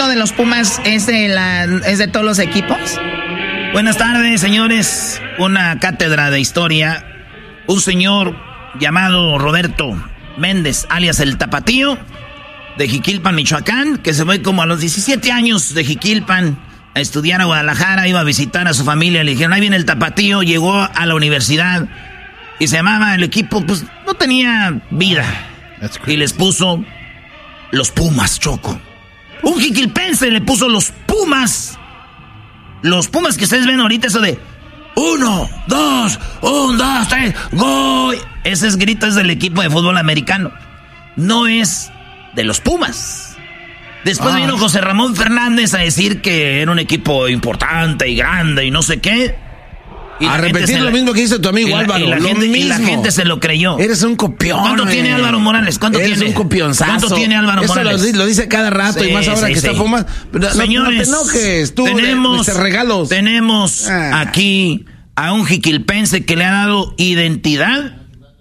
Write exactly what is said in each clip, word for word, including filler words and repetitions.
mundo de los Pumas es de, la, es de todos los equipos? Buenas tardes, señores. Una cátedra de historia. Un señor llamado Roberto Méndez, alias el Tapatío, de Jiquilpan, Michoacán, que se fue como a los diecisiete años de Jiquilpan a estudiar a Guadalajara, iba a visitar a su familia, le dijeron, ahí viene el Tapatío, llegó a la universidad y se llamaba el equipo, pues no tenía vida. Y les puso los Pumas, Choco. Un jiquilpense le puso los Pumas. Los Pumas que ustedes ven ahorita, eso de uno, dos, un, dos, tres, gol. Ese es grito es del equipo de fútbol americano. No es de los Pumas. Después ah. vino José Ramón Fernández a decir que era un equipo importante y grande y no sé qué. Y a repetir lo la... mismo que dice tu amigo y la, Álvaro. Y la, lo gente, mismo. y la gente se lo creyó. Eres un copión. ¿Cuánto eh? tiene Álvaro Morales? ¿Cuánto Eres tiene? un copionzazo. ¿Cuánto tiene Álvaro Eso Morales? Lo, lo dice cada rato sí, y más ahora sí, que sí. está Pumas. No, Señores, no te enojes. Tú tenemos, de, de regalos. Tenemos ah. aquí a un jiquilpense que le ha dado identidad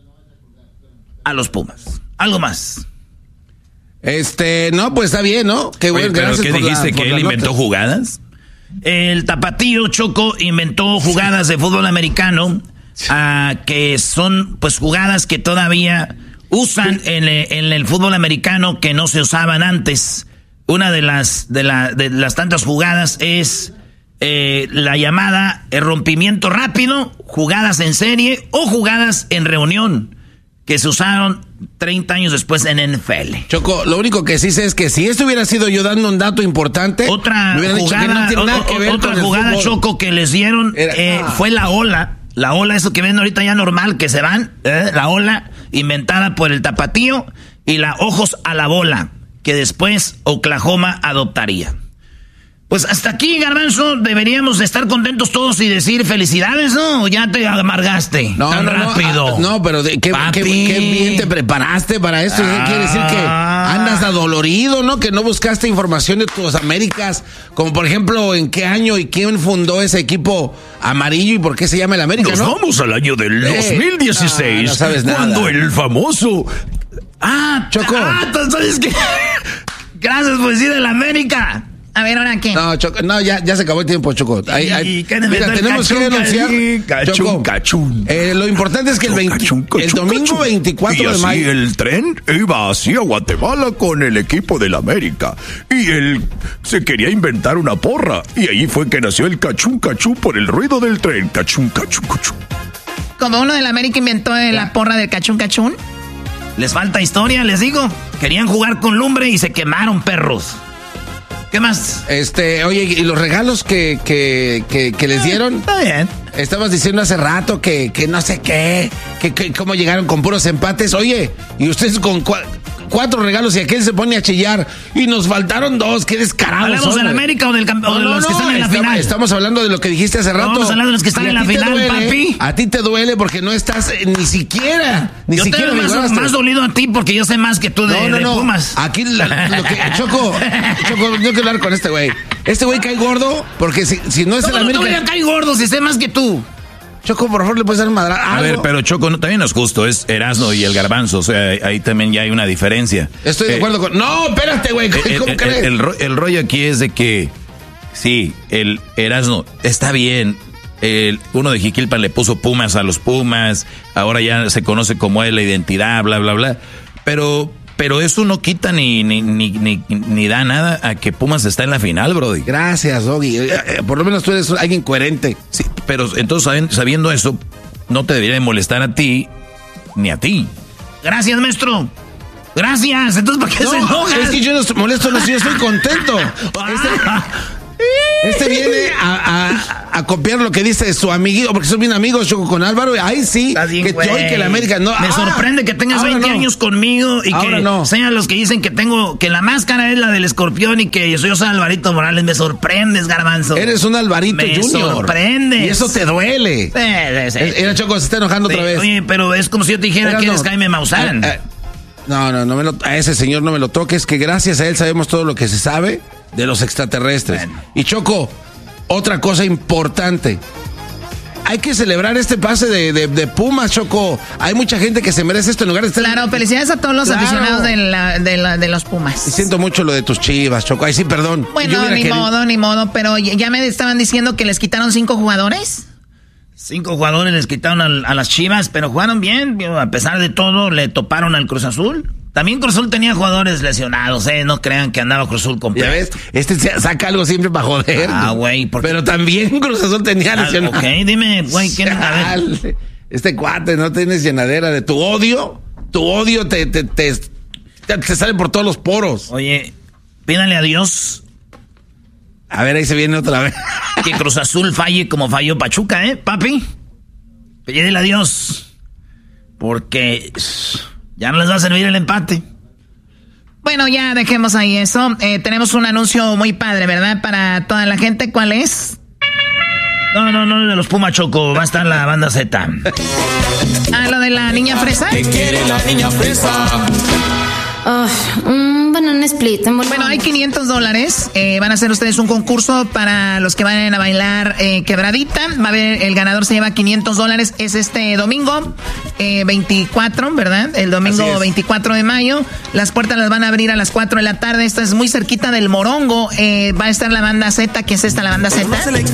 a los Pumas. Algo más. Este, no, pues está bien, ¿no? Qué bueno, Oye, pero gracias ¿qué por dijiste? la, ¿Que él inventó nota. jugadas? El Tapatío, Choco, inventó jugadas de fútbol americano uh, que son pues jugadas que todavía usan en, en el fútbol americano que no se usaban antes. Una de las de, la, de las tantas jugadas es eh, la llamada el rompimiento rápido, jugadas en serie o jugadas en reunión, que se usaron treinta años después en N F L. Choco, lo único que sí sé es que si esto hubiera sido yo dando un dato importante, otra jugada, no o, que ver otra jugada Choco, que les dieron Era, eh, ah. fue la ola. La ola, eso que ven ahorita ya normal, que se van, ¿eh? La ola inventada por el Tapatío, y la ojos a la bola, que después Oklahoma adoptaría. Pues hasta aquí, Garbanzo, deberíamos estar contentos todos y decir felicidades, ¿no? Ya te amargaste no, tan no, rápido. No, no pero de, ¿qué, qué, qué bien te preparaste para esto. Ah. Quiere decir que andas adolorido, ¿no? Que no buscaste información de tus Américas, como por ejemplo, en qué año y quién fundó ese equipo amarillo y por qué se llama el América, Nos ¿no? vamos al año del eh, dos mil dieciséis, no, no sabes nada. Cuando el famoso... Ah, Choco. Ah, ¿sabes qué? Gracias por decir el América. A ver, ¿ahora qué? No, Choco, no, ya, ya se acabó el tiempo, Choco. Ahí, ahí, ¿Qué mira, tenemos cachún, que denunciar. Cachún, Choco, cachún. Eh, lo importante es que el, veinte, cachún, cachún, el domingo cachún. veinticuatro y así de mayo. El tren iba hacia Guatemala con el equipo del América. Y él se quería inventar una porra. Y ahí fue que nació el cachún, cachún por el ruido del tren. Cachún, cachún, cachún. Como uno del América inventó la porra del cachún, cachún. Les falta historia, les digo. Querían jugar con lumbre y se quemaron, perros. ¿Qué más? Este, oye, ¿y los regalos que, que, que, que les dieron? Está bien. Estabas diciendo hace rato que, que no sé qué, que, que cómo llegaron con puros empates. Oye, y ustedes con cua, cuatro regalos y aquel se pone a chillar y nos faltaron dos, qué descarados. ¿Hablamos del América o, del, o no, de los no, que están en la estamos, final? Estamos hablando de lo que dijiste hace rato. Estamos hablando de los que están en la final, duele, papi. A ti te duele porque no estás eh, ni siquiera, ni yo siquiera. Yo te más, más dolido a ti porque yo sé más que tú de, no, no, de no. Pumas. Aquí, la, lo que, Choco, Choco, yo quiero hablar con este güey. Este güey cae gordo porque si, si no es el América... No, no, no cae gordo si sé más que tú. Choco, por favor, le puedes dar un madrazo. A ver, pero Choco, no, también no es justo, es Erasmo y el Garbanzo, o sea, ahí también ya hay una diferencia. Estoy de eh, acuerdo con... No, espérate, güey, ¿cómo el, crees? El, el, el rollo aquí es de que, sí, el Erasmo está bien, el, uno de Jiquilpan le puso Pumas a los Pumas, ahora ya se conoce como es la identidad, bla, bla, bla, pero... Pero eso no quita ni, ni, ni, ni, ni da nada a que Pumas está en la final, brody. Gracias, Doggy. Por lo menos tú eres alguien coherente. Sí, pero entonces sabiendo eso, no te debería de molestar a ti, ni a ti. Gracias, maestro. Gracias. Entonces, ¿por qué no, se enoja? Es que yo no molesto, no, yo estoy contento. Este, este viene a, a, a copiar lo que dice su amiguito, porque son bien amigos, Choco, con Álvaro. Ay, sí, bien, que yo y que la América no. Me ah, sorprende que tengas veinte no. años conmigo y ahora que no. sean los que dicen que tengo, que la máscara es la del escorpión y que yo soy, yo soy Alvarito Morales. Me sorprendes, Garbanzo. Eres un Alvarito me Junior. Me sorprendes. Y eso te duele. Eh, sí, sí. Era Choco, se está enojando sí, otra vez. Oye, pero es como si yo te dijera que eres Jaime Maussan. Eh, eh, no, no, no me lo, a ese señor no me lo toques, que gracias a él sabemos todo lo que se sabe de los extraterrestres. Bueno. Y Choco, otra cosa importante. hay que celebrar este pase de, de, de Pumas, Choco. Hay mucha gente que se merece esto en lugar de estar... Claro, felicidades a todos los claro. aficionados de, la, de, la, de los Pumas. Y siento mucho lo de tus Chivas, Choco. Ay, sí, perdón. Bueno, ni querido... modo, ni modo, pero ya me estaban diciendo que les quitaron cinco jugadores. Cinco jugadores les quitaron a, a las Chivas, pero jugaron bien. A pesar de todo, le toparon al Cruz Azul. También Cruz Azul tenía jugadores lesionados, ¿eh? No crean que andaba Cruz Azul completo. ¿Ya ves? Este saca algo siempre para joder. Ah, güey. Porque... Pero también Cruz Azul tenía ah, lesionados. Ok, dime, güey, ¿quién? A ver. Este cuate no tienes llenadera de tu odio. Tu odio te, te, te, te, te sale por todos los poros. Oye, pídale a Dios. A ver, ahí se viene otra vez. Que Cruz Azul falle como falló Pachuca, ¿eh, papi? Pídele a Dios. Porque... ya no les va a servir el empate. Bueno, ya dejemos ahí eso. Eh, tenemos un anuncio muy padre, ¿verdad? Para toda la gente. ¿Cuál es? No, no, no, de los Puma, Choco. Va a estar la banda Z. Ah, lo de la niña fresa. ¿Qué quiere la niña fresa? Uh, un banana split. Bueno, hay quinientos dólares. Eh, van a hacer ustedes un concurso para los que vayan a bailar eh, quebradita. Va a haber, el ganador se lleva quinientos dólares. Es este domingo eh, veinticuatro, ¿verdad? El domingo veinticuatro de mayo. Las puertas las van a abrir a las cuatro de la tarde. Esto es muy cerquita del Morongo. Eh, va a estar la banda Z. ¿Qué es esta, la banda Z?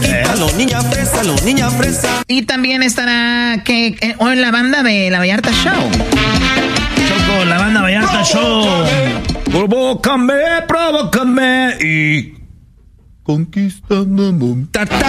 Y también estará que eh, hoy la banda de la Vallarta Show. Choco, la banda Vallarta Show. Provócame, provócame y conquistando.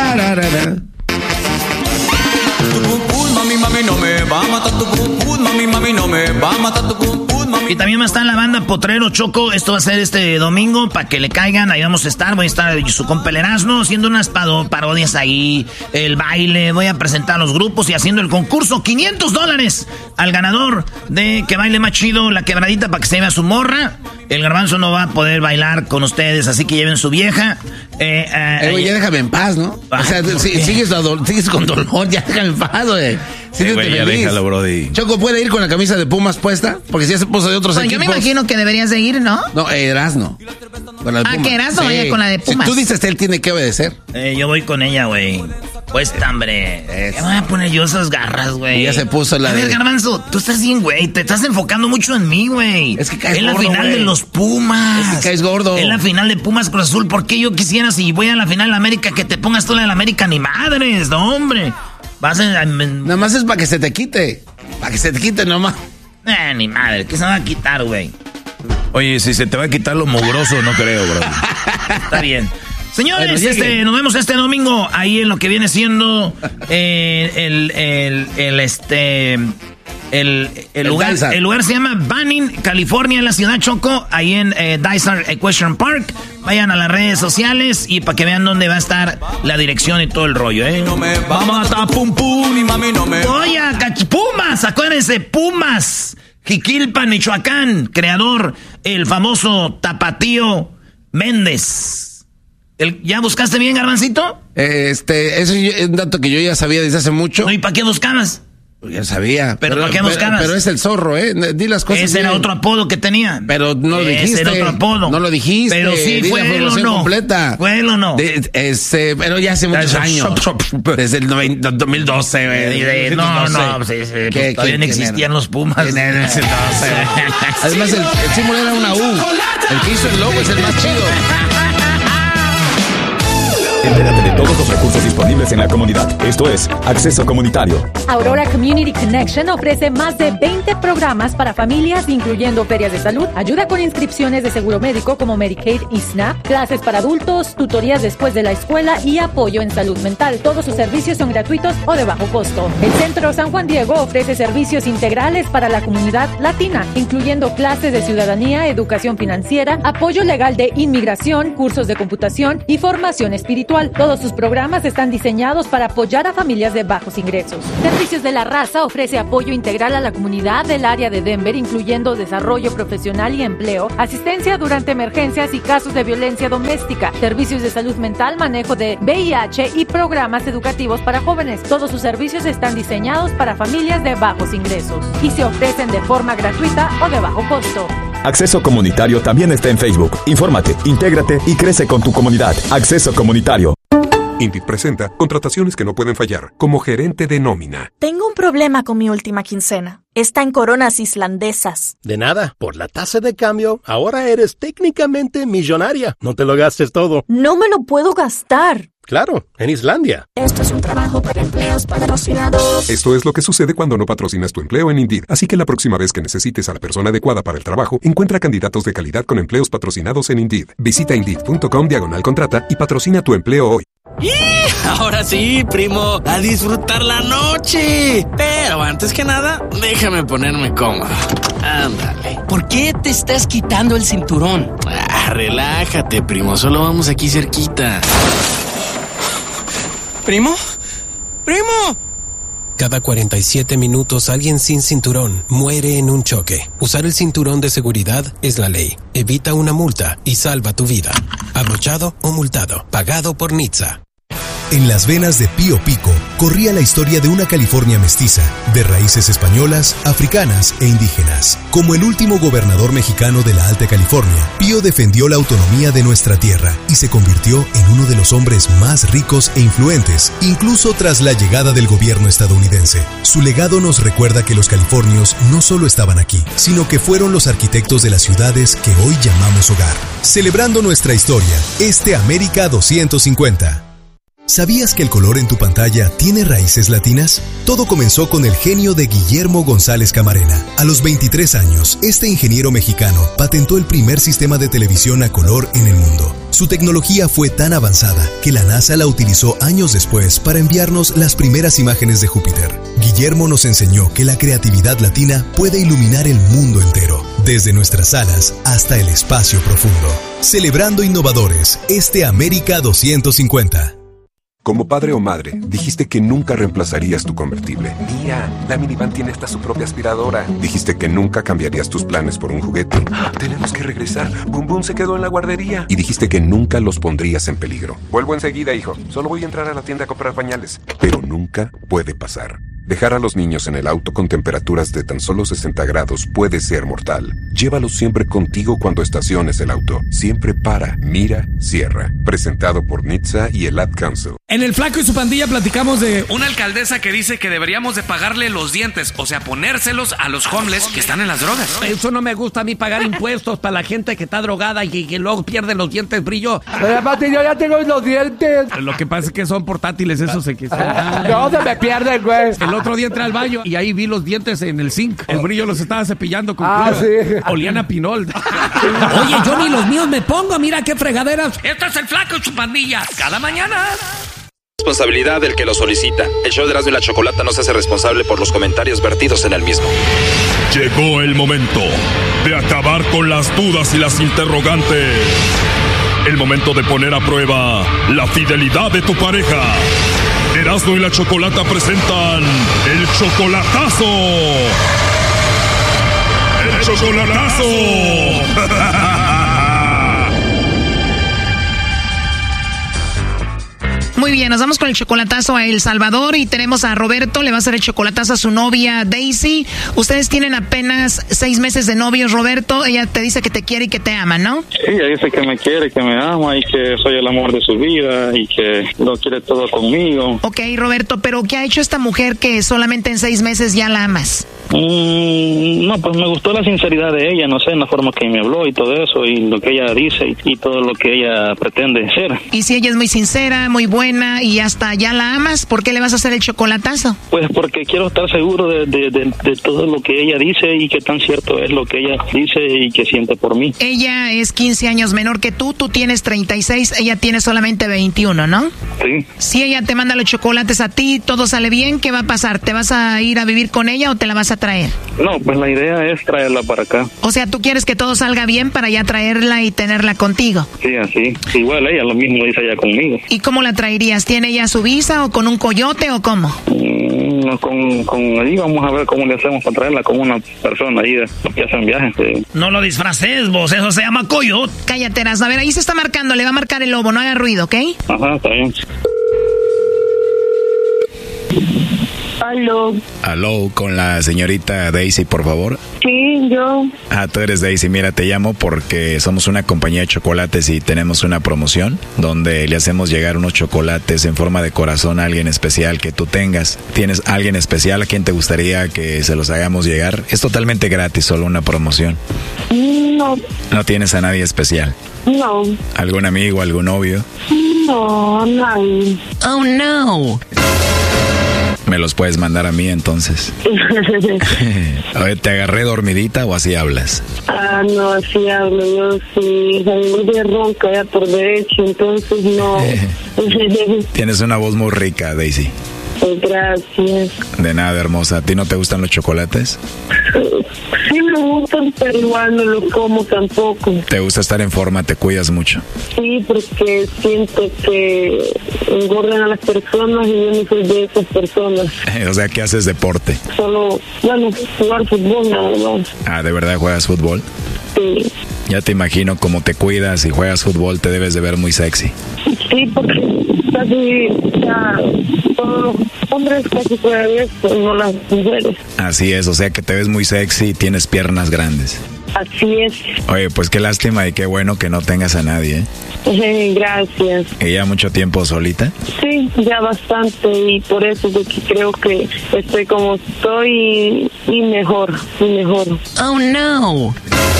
Mami, mami, no me va a matar tu pum pum, mami, mami, no me va a matar tu pum pum, mami. Y también va a estar la banda Potrero, Choco. Esto va a ser este domingo para que le caigan. Ahí vamos a estar. Voy a estar su compa el Erasmo haciendo unas parodias ahí, el baile. Voy a presentar a los grupos y haciendo el concurso. quinientos dólares al ganador de que baile más chido la quebradita para que se lleve a su morra. El Garbanzo no va a poder bailar con ustedes, así que lleven su vieja. Eh, eh, eh güey, ya déjame en paz, ¿no? Ah, o sea, si, sigues, do- sigues con dolor, ya déjame en paz, güey. Sí, eh, güey, ya déjalo, brody. Choco, ¿puede ir con la camisa de Pumas puesta? Porque si ya se puso de otros pues equipos. Yo me imagino que deberías de ir, ¿no? No, Erasno. Con la de ah, Pumas. que Erasno sí. vaya con la de Pumas. Si tú dices, él tiene que obedecer. Eh, yo voy con ella, güey. Pues, hombre. Es... ¿Qué voy a poner yo esas garras, güey? Y ya se puso la a de... ver, Garbanzo, tú estás bien, güey. Te estás enfocando mucho en mí, güey. Es que caes en la gordo, final güey. de los Pumas. Es que caes gordo. En la final de Pumas Cruz Azul. ¿Por qué yo quisiera, si voy a la final de la América, que te pongas tú la de la América? Ni madres, no, hombre. Vas a... Nada más es para que se te quite. Para que se te quite nomás. Eh, ni madre. ¿Qué se va a quitar, güey? Oye, si se te va a quitar lo mugroso, no creo, bro. Está bien. Señores, bueno, este, nos vemos este domingo ahí en lo que viene siendo eh, el, el, el, este, el, el, El lugar, Dysart. el lugar se llama Banning, California, en la ciudad Choco, ahí en eh, Dysart Equestrian Park. Vayan a las redes sociales y para que vean dónde va a estar la dirección y todo el rollo, ¿eh? No me va a matar pum pum, mi mami no me. Oye, Pumas, acuérdense, Pumas, Jiquilpan, Michoacán, creador, el famoso Tapatío Méndez. El, ¿Ya buscaste bien, Garbancito? Este, eso es un dato que yo ya sabía desde hace mucho. No, ¿y para qué buscabas? Pues ya sabía. ¿Pero para qué buscabas? Pero, pero es el zorro, ¿eh? Di las cosas. Ese bien. era otro apodo que tenía. Pero no lo dijiste. Ese era otro apodo. No lo dijiste. Pero sí, Di fue la él o información no. completa. Fue él o no. De, ese, pero ya hace muchos Shop, años. shop, shop. Desde el noventa, dos mil doce, güey. Y de- no, no, pues, sí, sí, pues, ¿Qué- todavía quién- no quién existían era? los Pumas. ¿Quién era ese? No sé. Además, el, el símbolo era una U. El que hizo el logo es el más chido. Entérate de todos los recursos disponibles en la comunidad. Esto es Acceso Comunitario. Aurora Community Connection ofrece más de veinte programas para familias, incluyendo ferias de salud, ayuda con inscripciones de seguro médico como Medicaid y SNAP, clases para adultos, tutorías después de la escuela y apoyo en salud mental. Todos sus servicios son gratuitos o de bajo costo. El Centro San Juan Diego ofrece servicios integrales para la comunidad latina, incluyendo clases de ciudadanía, educación financiera, apoyo legal de inmigración, cursos de computación y formación espiritual. Todos sus programas están diseñados para apoyar a familias de bajos ingresos. Servicios de la Raza ofrece apoyo integral a la comunidad del área de Denver, incluyendo desarrollo profesional y empleo, asistencia durante emergencias y casos de violencia doméstica, servicios de salud mental, manejo de V I H y programas educativos para jóvenes. Todos sus servicios están diseñados para familias de bajos ingresos y se ofrecen de forma gratuita o de bajo costo. Acceso Comunitario también está en Facebook. Infórmate, intégrate y crece con tu comunidad. Acceso Comunitario. Indeed presenta contrataciones que no pueden fallar, como gerente de nómina. Tengo un problema con mi última quincena. Está en coronas islandesas. De nada, por la tasa de cambio, ahora eres técnicamente millonaria. No te lo gastes todo. No me lo puedo gastar. Claro, en Islandia. Esto es un trabajo para empleos patrocinados. Esto es lo que sucede cuando no patrocinas tu empleo en Indeed. Así que la próxima vez que necesites a la persona adecuada para el trabajo, encuentra candidatos de calidad con empleos patrocinados en Indeed. Visita Indeed.com diagonal contrata y patrocina tu empleo hoy. Ahora sí, primo, a disfrutar la noche. Pero antes que nada, déjame ponerme cómodo. Ándale. ¿Por qué te estás quitando el cinturón? Ah, relájate, primo, solo vamos aquí cerquita. ¿Primo? ¡Primo! Cada cuarenta y siete minutos alguien sin cinturón muere en un choque. Usar el cinturón de seguridad es la ley. Evita una multa y salva tu vida. Abrochado o multado. Pagado por N H T S A. En las venas de Pío Pico corría la historia de una California mestiza, de raíces españolas, africanas e indígenas. Como el último gobernador mexicano de la Alta California, Pío defendió la autonomía de nuestra tierra y se convirtió en uno de los hombres más ricos e influentes, incluso tras la llegada del gobierno estadounidense. Su legado nos recuerda que los californios no solo estaban aquí, sino que fueron los arquitectos de las ciudades que hoy llamamos hogar. Celebrando nuestra historia, este América doscientos cincuenta. ¿Sabías que el color en tu pantalla tiene raíces latinas? Todo comenzó con el genio de Guillermo González Camarena. A los veintitrés años, este ingeniero mexicano patentó el primer sistema de televisión a color en el mundo. Su tecnología fue tan avanzada que la NASA la utilizó años después para enviarnos las primeras imágenes de Júpiter. Guillermo nos enseñó que la creatividad latina puede iluminar el mundo entero, desde nuestras salas hasta el espacio profundo. Celebrando innovadores, este América doscientos cincuenta. Como padre o madre, dijiste que nunca reemplazarías tu convertible. Mira, la minivan tiene hasta su propia aspiradora. Dijiste que nunca cambiarías tus planes por un juguete. Tenemos que regresar. Bum Bum se quedó en la guardería. Y dijiste que nunca los pondrías en peligro. Vuelvo enseguida, hijo. Solo voy a entrar a la tienda a comprar pañales. Pero nunca puede pasar. Dejar a los niños en el auto con temperaturas de tan solo sesenta grados puede ser mortal. Llévalos siempre contigo cuando estaciones el auto. Siempre para, mira, cierra. Presentado por N H T S A y el Ad Council. En El Flaco y su pandilla platicamos de una alcaldesa que dice que deberíamos de pagarle los dientes, o sea, ponérselos a los homeless que están en las drogas. Eso no me gusta a mí, pagar impuestos para la gente que está drogada y que luego pierde los dientes brillo. Pero aparte yo ya tengo los dientes. Lo que pasa es que son portátiles, esos se que son. No, se me pierden, güey. El otro día entré al baño y ahí vi los dientes en el zinc. El brillo los estaba cepillando con Ah, cloro. sí. Olían a pinol. Oye, yo ni los míos me pongo, mira qué fregaderas. Esto es El Flaco y su pandilla. Cada mañana. Responsabilidad del que lo solicita. El show de Erasmo y la Chocolata no se hace responsable por los comentarios vertidos en el mismo. Llegó el momento de acabar con las dudas y las interrogantes. El momento de poner a prueba la fidelidad de tu pareja. Erasmo y la Chocolata presentan el chocolatazo. ¡El chocolatazo! Muy bien, nos vamos con el chocolatazo a El Salvador y tenemos a Roberto, le va a hacer el chocolatazo a su novia Daisy. Ustedes tienen apenas seis meses de novios, Roberto. Ella te dice que te quiere y que te ama, ¿no? Sí, ella dice que me quiere, que me ama y que soy el amor de su vida y que lo quiere todo conmigo. Ok, Roberto, pero ¿qué ha hecho esta mujer que solamente en seis meses ya la amas? Mm, no, pues me gustó la sinceridad de ella, no sé, en la forma que me habló y todo eso, y lo que ella dice y, y todo lo que ella pretende ser. Y si ella es muy sincera, muy buena y hasta ya la amas, ¿por qué le vas a hacer el chocolatazo? Pues porque quiero estar seguro de, de, de, de todo lo que ella dice y que tan cierto es lo que ella dice y que siente por mí. Ella es quince años menor que tú, tú tienes treinta y seis, ella tiene solamente veintiuno, ¿no? Sí. Si ella te manda los chocolates a ti, todo sale bien, ¿qué va a pasar? ¿Te vas a ir a vivir con ella o te la vas a traer? No, pues la idea es traerla para acá. O sea, ¿tú quieres que todo salga bien para ya traerla y tenerla contigo? Sí, así. Igual ella lo mismo dice ella conmigo. ¿Y cómo la traerías? ¿Tiene ella su visa o con un coyote o cómo? Mm, con, con ahí vamos a ver cómo le hacemos para traerla con una persona ahí que hacen viajes. Sí. No lo disfraces vos, eso se llama coyote. Cállate, Erasmo. A ver, ahí se está marcando, le va a marcar el lobo, no haga ruido, ¿ok? Ajá, está bien. Aló. Aló, con la señorita Daisy, por favor. Sí, yo. Ah, tú eres Daisy. Mira, te llamo porque somos una compañía de chocolates y tenemos una promoción donde le hacemos llegar unos chocolates en forma de corazón a alguien especial que tú tengas. ¿Tienes alguien especial a quien te gustaría que se los hagamos llegar? Es totalmente gratis, solo una promoción. No. ¿No tienes a nadie especial? No. ¿Algún amigo, algún novio? No, nadie. Oh, no. ¿Me los puedes mandar a mí entonces? A ver, ¿te agarré dormidita o así hablas? Ah, no, así hablo. Yo sí, soy muy ronca ya por derecho, entonces no. Tienes una voz muy rica, Daisy. Gracias. De nada, hermosa. ¿A ti no te gustan los chocolates? Sí me gustan, pero igual no los como tampoco. ¿Te gusta estar en forma? ¿Te cuidas mucho? Sí, porque siento que engordan a las personas y yo no soy de esas personas. O sea, ¿qué haces deporte? Solo, bueno, jugar fútbol nada más. Ah, ¿de verdad juegas fútbol? Sí. Ya te imagino cómo te cuidas y juegas fútbol, te debes de ver muy sexy. Sí, porque casi ya, todos los hombres casi juegan esto, no las mujeres. Así es, o sea que te ves muy sexy y tienes piernas grandes. Así es. Oye, pues qué lástima y qué bueno que no tengas a nadie, ¿eh? Gracias. ¿Y ya mucho tiempo solita? Sí, ya bastante, y por eso es de que creo que estoy como estoy y, y mejor, y mejor. Oh, no.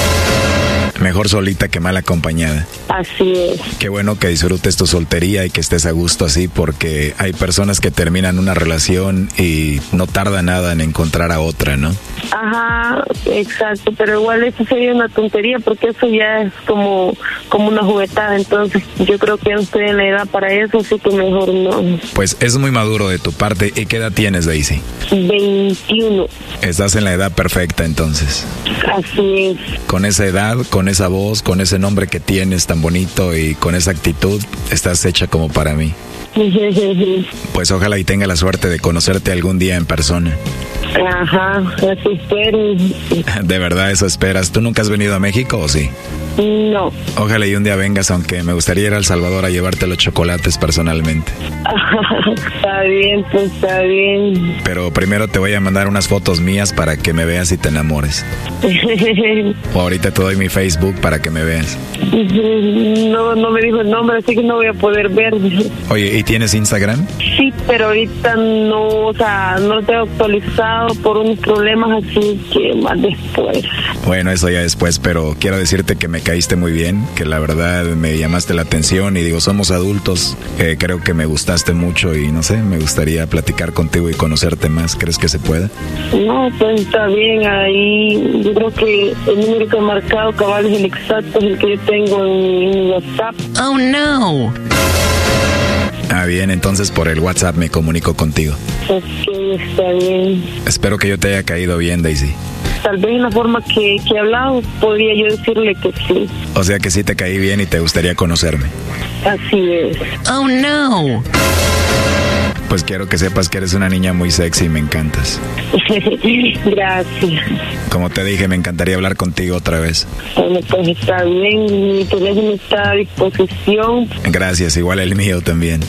Mejor solita que mal acompañada. Así es. Qué bueno que disfrutes tu soltería y que estés a gusto así, porque hay personas que terminan una relación y no tarda nada en encontrar a otra, ¿no? Ajá, exacto, pero igual eso sería una tontería porque eso ya es como, como una juguetada, entonces yo creo que ya no estoy en la edad para eso, así que mejor no. Pues es muy maduro de tu parte. ¿Y qué edad tienes, Daisy? veintiuno. Estás en la edad perfecta entonces. Así es. Con esa edad, con esa voz, con ese nombre que tienes tan bonito y con esa actitud, estás hecha como para mí. Pues ojalá y tenga la suerte de conocerte algún día en persona. Ajá, así espero. ¿De verdad eso esperas? ¿Tú nunca has venido a México o sí? No. Ojalá y un día vengas, aunque me gustaría ir a El Salvador a llevarte los chocolates personalmente. Está bien, pues está bien. Pero primero te voy a mandar unas fotos mías para que me veas y te enamores. O ahorita te doy mi Facebook para que me veas. No, no me dijo el nombre, así que no voy a poder ver. Oye, ¿y tienes Instagram? Sí, pero ahorita no, o sea, no lo tengo actualizado por unos problemas, así que más después. Bueno, eso ya después, pero quiero decirte que me caíste muy bien, que la verdad me llamaste la atención y digo, somos adultos, eh, creo que me gustaste mucho y no sé, me gustaría platicar contigo y conocerte más. ¿Crees que se pueda? No, pues está bien, ahí yo creo que el número que he marcado cabal es el exacto, es el que yo tengo en mi WhatsApp. Oh, no. Ah, bien, entonces por el WhatsApp me comunico contigo. Ok, está bien. Espero que yo te haya caído bien, Daisy. Tal vez en la forma que, que he hablado, podría yo decirle que sí. O sea que sí te caí bien y te gustaría conocerme. Así es. Oh, no. Pues quiero que sepas que eres una niña muy sexy y me encantas. Gracias. Como te dije, me encantaría hablar contigo otra vez. Bueno, pues está bien, mi teléfono está a disposición. Gracias, igual el mío también.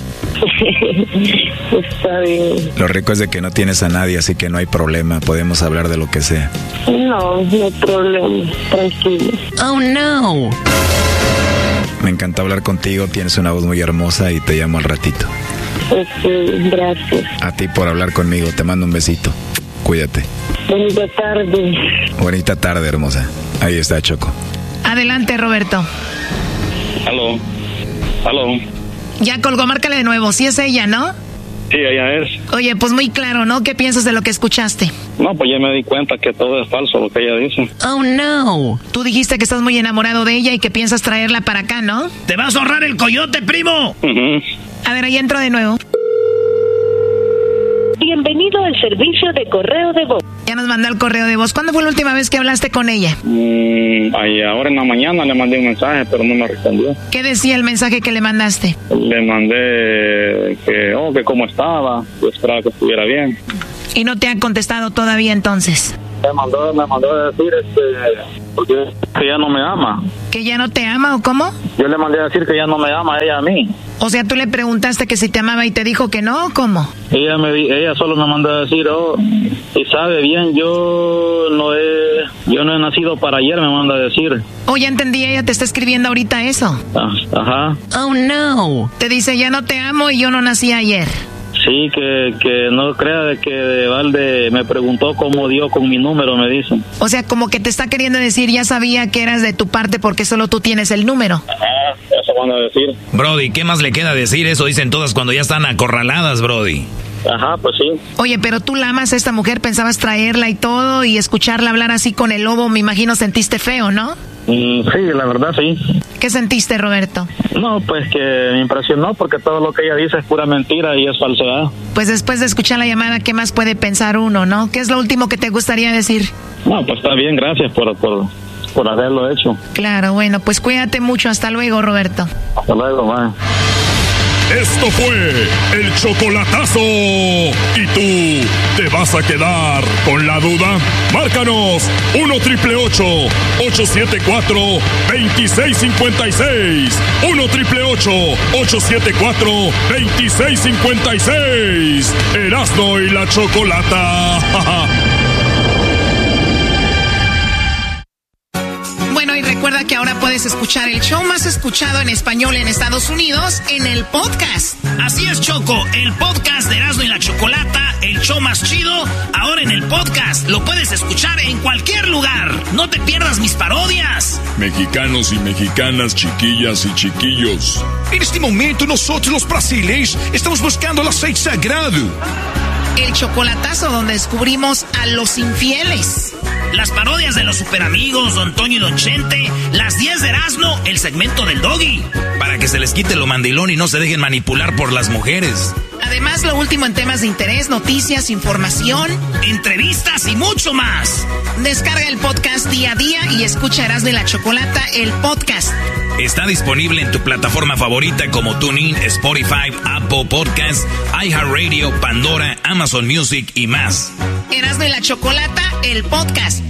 Está bien. Lo rico es de que no tienes a nadie, así que no hay problema, podemos hablar de lo que sea. No, no hay problema, tranquilo. Oh, no. Me encanta hablar contigo, tienes una voz muy hermosa y te llamo al ratito. Ok, gracias. A ti por hablar conmigo, te mando un besito. Cuídate. Bonita tarde. Bonita tarde, hermosa. Ahí está, Choco. Adelante, Roberto. Aló. Aló. Ya colgó, márcale de nuevo. Sí es ella, ¿no? Sí, ella es. Oye, pues muy claro, ¿no? ¿Qué piensas de lo que escuchaste? No, pues ya me di cuenta que todo es falso lo que ella dice. Oh, no. Tú dijiste que estás muy enamorado de ella y que piensas traerla para acá, ¿no? ¡Te vas a ahorrar el coyote, primo! Uh-huh. A ver, ahí entro de nuevo. Bienvenido al servicio de correo de voz. Ya nos mandó el correo de voz. ¿Cuándo fue la última vez que hablaste con ella? Mm, ahí ahora en la mañana le mandé un mensaje, pero no me respondió. ¿Qué decía el mensaje que le mandaste? Le mandé que, oh, que cómo estaba, yo esperaba que estuviera bien. ¿Y no te han contestado todavía entonces? Me mandó, me mandó a decir este, porque que ya no me ama. ¿Que ya no te ama o cómo? Yo le mandé a decir que ya no me ama ella a mí. O sea, tú le preguntaste que si te amaba y te dijo que no, ¿cómo? Ella me ella solo me mandó a decir, oh, y sabe bien, yo no he, yo no he nacido para ayer, me manda a decir. Oh, ya entendí, ella te está escribiendo ahorita eso. Ah, ajá. Oh, no. Te dice, ya no te amo y yo no nací ayer. Sí, que, que no crea de que de balde me preguntó cómo dio con mi número, me dicen. O sea, como que te está queriendo decir, ya sabía que eras de tu parte porque solo tú tienes el número. Ajá, eso van a decir. Brody, ¿qué más le queda decir? Eso dicen todas cuando ya están acorraladas, Brody. Ajá, pues sí. Oye, pero tú la amas a esta mujer, pensabas traerla y todo y escucharla hablar así con el lobo, me imagino sentiste feo, ¿no? Mm, sí, la verdad sí. ¿Qué sentiste, Roberto? No, pues que me impresionó porque todo lo que ella dice es pura mentira y es falsedad. Pues después de escuchar la llamada, ¿qué más puede pensar uno, no? ¿Qué es lo último que te gustaría decir? No, pues está bien, gracias por, por, por haberlo hecho. Claro, bueno, pues cuídate mucho. Hasta luego, Roberto. Hasta luego, man. Esto fue el chocolatazo. ¿Y tú te vas a quedar con la duda? Márcanos uno triple ocho, ocho siete cuatro, dos seis cinco seis. uno triple ocho, ocho siete cuatro, dos seis cinco seis. Erasmo y la Chocolata. Bueno, y recuerda que ahora puedes escuchar el show más escuchado en español en Estados Unidos en el podcast. Así es, Choco, el podcast de Erasmo y la Chocolata, el show más chido, ahora en el podcast. Lo puedes escuchar en cualquier lugar. No te pierdas mis parodias. Mexicanos y mexicanas, chiquillas y chiquillos. En este momento nosotros los brasileños estamos buscando el aceite sagrado. El chocolatazo donde descubrimos a los infieles. Las parodias de los superamigos, Don Toño y Don Chente. Las diez de Erasmo, el segmento del Doggy. Para que se les quite lo mandilón y no se dejen manipular por las mujeres. Además, lo último en temas de interés, noticias, información, entrevistas y mucho más. Descarga el podcast día a día y escucha Erasmo y la Chocolata, el podcast. Está disponible en tu plataforma favorita como TuneIn, Spotify, Apple Podcasts, iHeartRadio, Pandora, Amazon Music y más. Erasmo y la Chocolata, el podcast.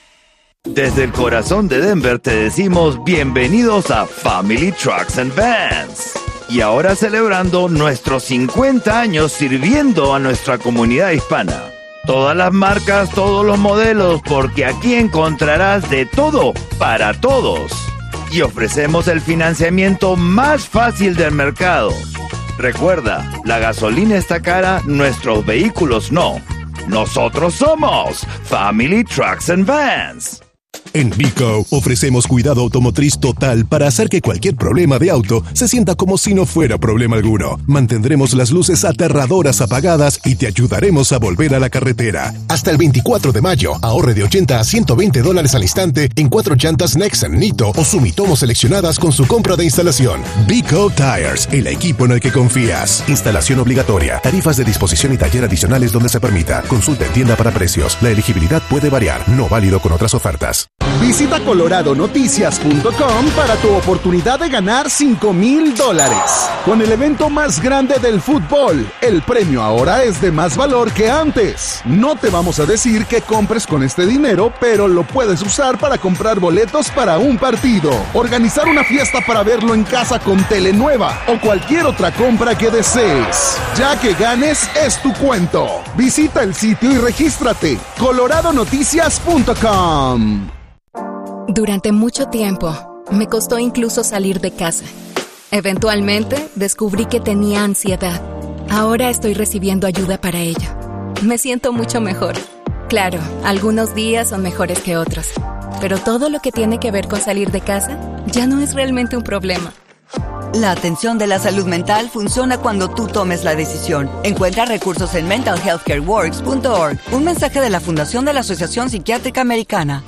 Desde el corazón de Denver te decimos bienvenidos a Family Trucks and Vans. Y ahora celebrando nuestros cincuenta años sirviendo a nuestra comunidad hispana. Todas las marcas, todos los modelos, porque aquí encontrarás de todo para todos. Y ofrecemos el financiamiento más fácil del mercado. Recuerda, la gasolina está cara, nuestros vehículos no. Nosotros somos Family Trucks and Vans. En Vico ofrecemos cuidado automotriz total para hacer que cualquier problema de auto se sienta como si no fuera problema alguno. Mantendremos las luces aterradoras apagadas y te ayudaremos a volver a la carretera. Hasta el veinticuatro de mayo, ahorre de ochenta a ciento veinte dólares al instante en cuatro llantas Nexen, Nito o Sumitomo seleccionadas con su compra de instalación. Vico Tires, el equipo en el que confías. Instalación obligatoria. Tarifas de disposición y taller adicionales donde se permita. Consulta en tienda para precios. La elegibilidad puede variar. No válido con otras ofertas. Visita colorado noticias punto com para tu oportunidad de ganar cinco mil dólares. Con el evento más grande del fútbol, el premio ahora es de más valor que antes. No te vamos a decir que compres con este dinero, pero lo puedes usar para comprar boletos para un partido, organizar una fiesta para verlo en casa con tele nueva o cualquier otra compra que desees. Ya que ganes, es tu cuento. Visita el sitio y regístrate. colorado noticias punto com. Durante mucho tiempo, me costó incluso salir de casa. Eventualmente, descubrí que tenía ansiedad. Ahora estoy recibiendo ayuda para ello. Me siento mucho mejor. Claro, algunos días son mejores que otros. Pero todo lo que tiene que ver con salir de casa ya no es realmente un problema. La atención de la salud mental funciona cuando tú tomes la decisión. Encuentra recursos en mental health care works punto org. Un mensaje de la Fundación de la Asociación Psiquiátrica Americana.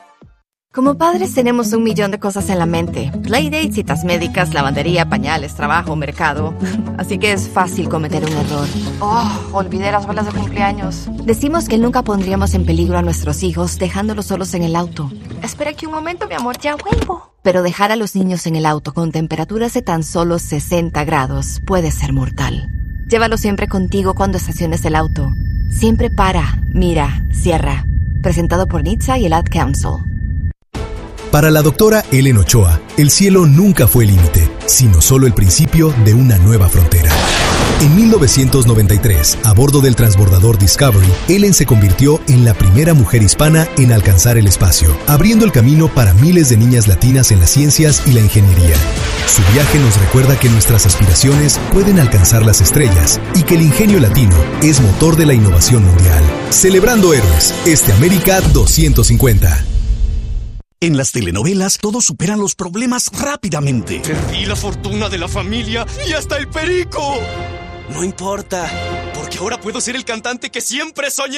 Como padres tenemos un millón de cosas en la mente. Playdates, citas médicas, lavandería, pañales, trabajo, mercado. Así que es fácil cometer un error. Oh, olvidé las bolas de cumpleaños. Decimos que nunca pondríamos en peligro a nuestros hijos dejándolos solos en el auto. Espera aquí un momento, mi amor, ya vuelvo. Pero dejar a los niños en el auto con temperaturas de tan solo sesenta grados puede ser mortal. Llévalo siempre contigo cuando estaciones el auto. Siempre para, mira, cierra. presentado por N H T S A y el Ad Council. Para la doctora Ellen Ochoa, el cielo nunca fue el límite, sino solo el principio de una nueva frontera. En mil novecientos noventa y tres, a bordo del transbordador Discovery, Ellen se convirtió en la primera mujer hispana en alcanzar el espacio, abriendo el camino para miles de niñas latinas en las ciencias y la ingeniería. Su viaje nos recuerda que nuestras aspiraciones pueden alcanzar las estrellas y que el ingenio latino es motor de la innovación mundial. Celebrando héroes, este América doscientos cincuenta. En las telenovelas, todos superan los problemas rápidamente. Perdí la fortuna de la familia y hasta el perico. No importa, porque ahora puedo ser el cantante que siempre soñé.